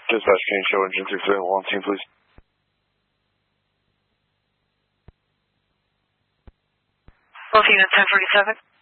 Dispatch, can you show engine 6 available on scene, please? Both units 1047.